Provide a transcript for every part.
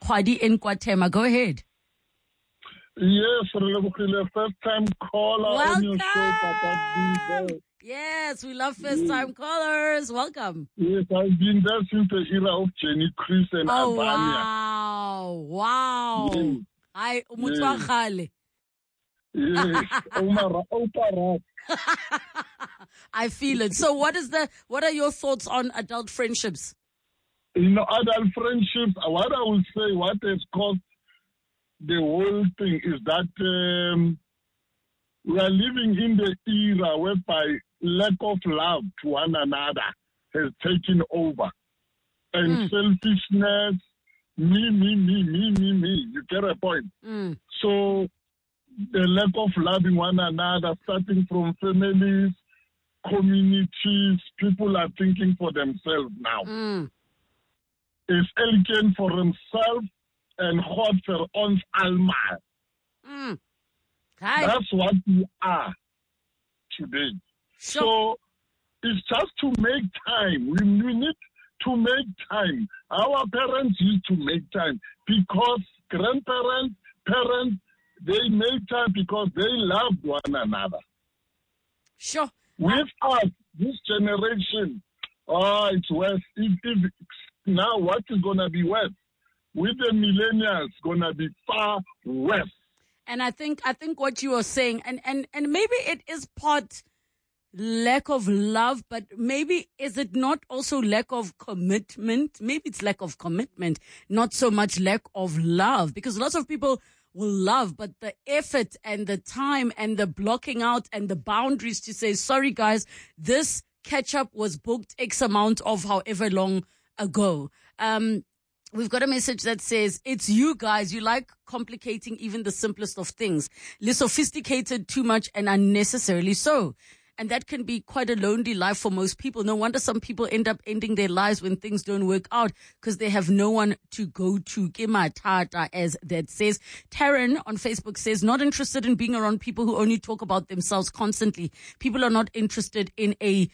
Kwadi in KwaThema. Go ahead. Yes, first time caller on your show, but I've been there. Yes, we love first time callers. Welcome. Yes, I've been there since the era of Jenny, Chris, and Albania. Wow. Yes. Hi, Umutwakhale. Yes, Opa. I feel it. So what are your thoughts on adult friendships? Adult friendships, what I will say, what has caused the whole thing is that we are living in the era whereby lack of love to one another has taken over. And selfishness, me. You get a point? So the lack of loving one another, starting from families, communities, people are thinking for themselves now. It's elkeen for himself and God for ons almal. That's what we are today. Sure. So it's just to make time. We need to make time. Our parents used to make time because grandparents, parents, they make time because they loved one another. Sure. With us, this generation, it's worse. If now what is going to be worse? With the millennials, going to be far worse. And I think what you are saying, and maybe it is part lack of love, but maybe is it not also lack of commitment? Maybe it's lack of commitment, not so much lack of love, because lots of people will love, but the effort and the time and the blocking out and the boundaries to say, sorry guys, this catch up was booked X amount of however long ago. We've got a message that says, it's you guys, you like complicating even the simplest of things. Sophisticated too much and unnecessarily so. And that can be quite a lonely life for most people. No wonder some people end up ending their lives when things don't work out because they have no one to go to. Kimatata, as that says. Taryn on Facebook says, not interested in being around people who only talk about themselves constantly. People are not interested in a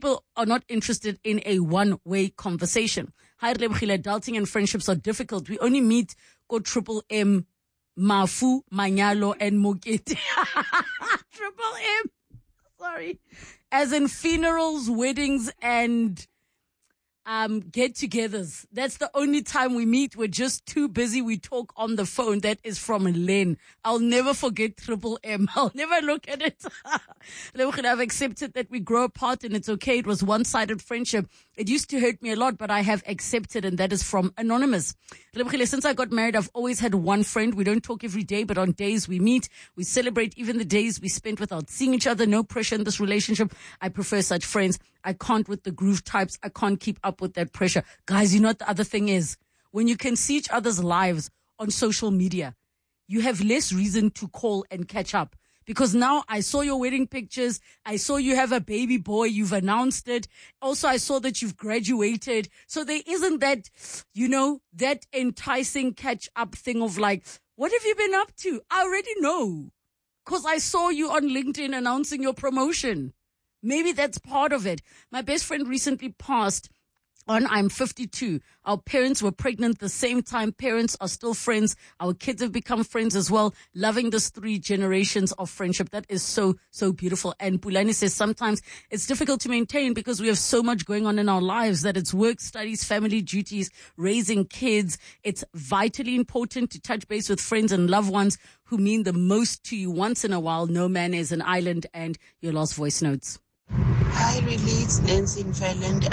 one-way conversation. Hi, adulting and friendships are difficult. We only meet go Triple M, Mafu, Manyalo, and Mokete. Triple M. Sorry. As in funerals, weddings, and get-togethers. That's the only time we meet. We're just too busy. We talk on the phone. That is from Len. I'll never forget Triple M. I'll never look at it. I've accepted that we grow apart and it's okay. It was one-sided friendship. It used to hurt me a lot, but I have accepted, and that is from Anonymous. Since I got married, I've always had one friend. We don't talk every day, but on days we meet. We celebrate even the days we spent without seeing each other. No pressure in this relationship. I prefer such friends. I can't with the groove types. I can't keep up with that pressure. Guys, you know what the other thing is? When you can see each other's lives on social media, you have less reason to call and catch up. Because now I saw your wedding pictures. I saw you have a baby boy. You've announced it. Also, I saw that you've graduated. So there isn't that, that enticing catch up thing of like, what have you been up to? I already know. Because I saw you on LinkedIn announcing your promotion. Maybe that's part of it. My best friend recently passed on. I'm 52. Our parents were pregnant the same time. Parents are still friends. Our kids have become friends as well. Loving this 3 generations of friendship. That is so, so beautiful. And Pulani says sometimes it's difficult to maintain because we have so much going on in our lives that it's work, studies, family duties, raising kids. It's vitally important to touch base with friends and loved ones who mean the most to you once in a while. No man is an island. And your last voice notes. Hi, really, it's Nancy in Fairland.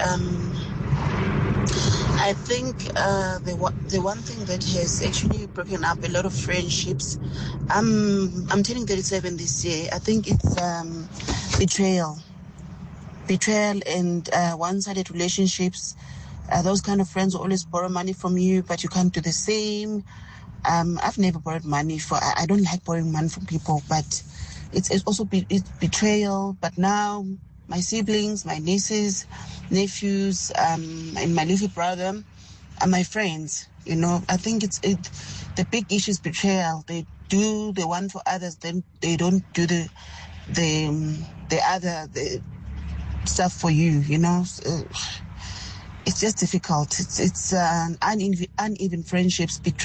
I think the one thing that has actually broken up a lot of friendships, I'm turning 37 this year. I think it's betrayal and one-sided relationships. Those kind of friends will always borrow money from you, but you can't do the same. I've never borrowed money I don't like borrowing money from people, but it's also it's betrayal. But now my siblings, my nieces, nephews, and my little brother are my friends. I think the big issue is betrayal. They do the one for others, then they don't do the stuff for you. It's just difficult. It's uneven friendships.